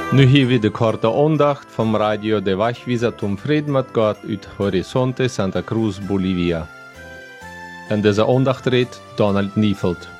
Nu hier weer de korte aandacht vom Radio de Wachwieser zum Frieden mit Gott uit Horizonte Santa Cruz, Bolivia. In dieser Andacht redet Donald Niefeld.